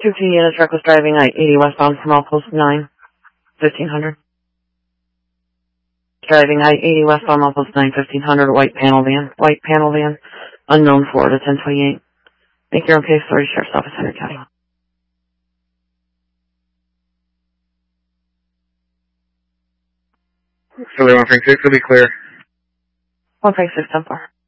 2 unit truck was driving I-80 westbound from Outpost 9, 1500. Driving I-80 westbound Outpost 9, 1500, white panel van, unknown Florida 1028. Thank you, okay, sorry, Sheriff's Office, Henry County. So 156 will be clear. 156, 10-4.